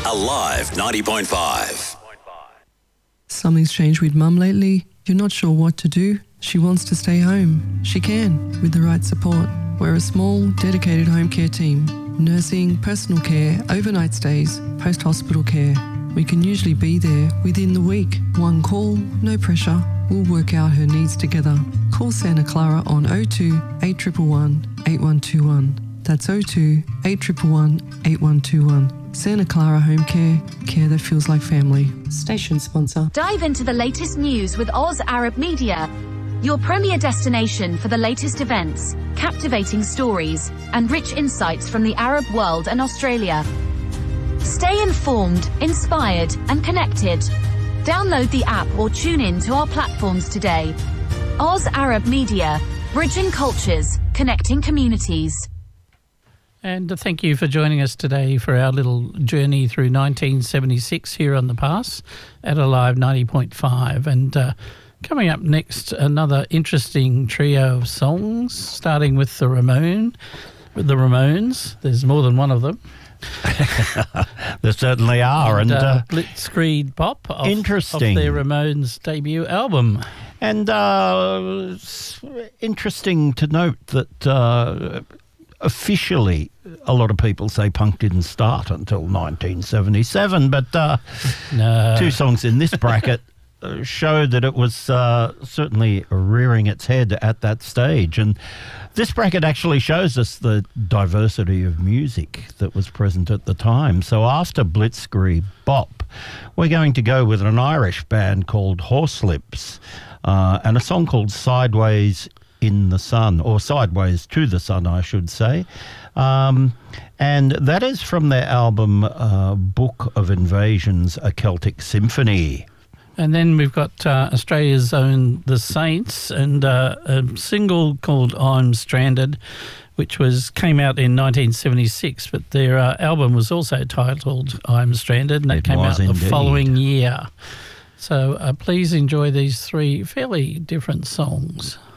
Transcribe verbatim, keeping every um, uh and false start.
Alive ninety point five. Something's changed with Mum lately. You're not sure what to do? She wants to stay home. She can, with the right support. We're a small, dedicated home care team. Nursing, personal care, overnight stays, post-hospital care. We can usually be there within the week. One call, no pressure. We'll work out her needs together. Call Santa Clara on oh two, eight one one, eight one two one. That's oh two, eight one one, eight one two one. Santa Clara Home Care, care that feels like family. Station sponsor. Dive into the latest news with Oz Arab Media, your premier destination for the latest events, captivating stories, and rich insights from the Arab world and Australia. Stay informed, inspired, and connected. Download the app or tune in to our platforms today. Oz Arab Media, bridging cultures, connecting communities. And thank you for joining us today for our little journey through nineteen seventy-six here on The Pass at Alive ninety point five. And uh, coming up next, another interesting trio of songs, starting with the Ramone, with the Ramones. There's more than one of them. There certainly are. And, and uh, uh, Blitzkrieg Bop of, interesting. of their Ramones debut album. And uh, it's interesting to note that uh, officially a lot of people say punk didn't start until nineteen seventy-seven, but uh, no. two songs in this bracket uh, show that it was uh, certainly rearing its head at that stage. And this bracket actually shows us the diversity of music that was present at the time. So after Blitzkrieg Bop, we're going to go with an Irish band called Horselips uh, and a song called Sideways in the Sun, or Sideways to the Sun, I should say. Um, and that is from their album uh, Book of Invasions, A Celtic Symphony. And then we've got uh, Australia's own The Saints and uh, a single called I'm Stranded, which was came out in nineteen seventy-six, but their uh, album was also titled I'm Stranded, and that It came was out indeed. the following year. So uh, please enjoy these three fairly different songs.